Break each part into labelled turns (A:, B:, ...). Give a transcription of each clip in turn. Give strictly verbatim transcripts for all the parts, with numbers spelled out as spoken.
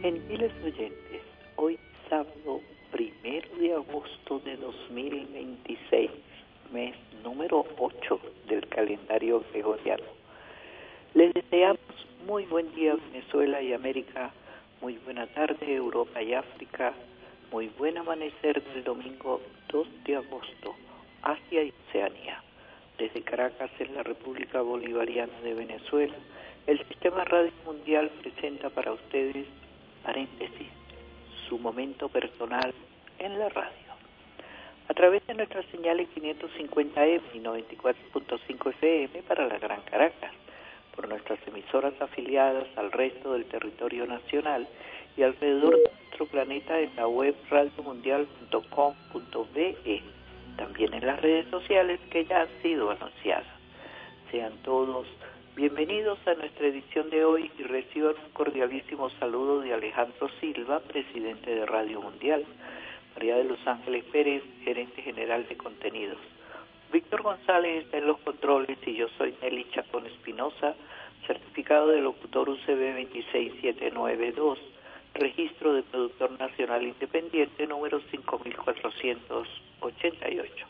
A: Gentiles oyentes, hoy sábado primero de agosto de dos mil veintiséis, mes número ocho del calendario gregoriano. Les deseamos muy buen día Venezuela y América, muy buena tarde Europa y África, muy buen amanecer del domingo dos de agosto, Asia y Oceanía. Desde Caracas, en la República Bolivariana de Venezuela, el Sistema Radio Mundial presenta para ustedes paréntesis, su momento personal en la radio. A través de nuestras señales quinientos cincuenta eme y noventa y cuatro punto cinco efe eme para la Gran Caracas, por nuestras emisoras afiliadas al resto del territorio nacional y alrededor de nuestro planeta en la web radio mundial punto com punto be, también en las redes sociales que ya han sido anunciadas. Sean todos bienvenidos a nuestra edición de hoy y reciban un cordialísimo saludo de Alejandro Silva, presidente de Radio Mundial, María de Los Ángeles Pérez, gerente general de contenidos, Víctor González está en los controles y yo soy Nelly Chacón Espinosa, certificado de locutor U C B veintiséis mil setecientos noventa y dos, registro de productor nacional independiente número cinco mil cuatrocientos ochenta y ocho.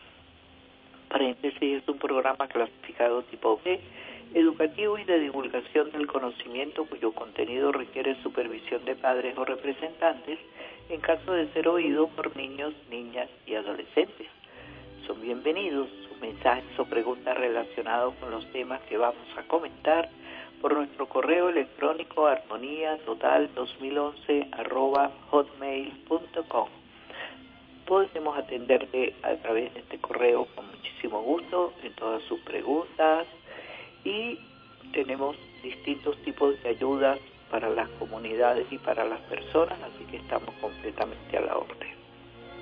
A: Paréntesis es un programa clasificado tipo B, educativo y de divulgación del conocimiento cuyo contenido requiere supervisión de padres o representantes en caso de ser oído por niños, niñas y adolescentes. Son bienvenidos sus mensajes o preguntas relacionados con los temas que vamos a comentar por nuestro correo electrónico armonía total dos mil once arroba hotmail punto com. Podemos atenderte a través de este correo con muchísimo gusto en todas sus preguntas y tenemos distintos tipos de ayudas para las comunidades y para las personas, así que estamos completamente a la orden.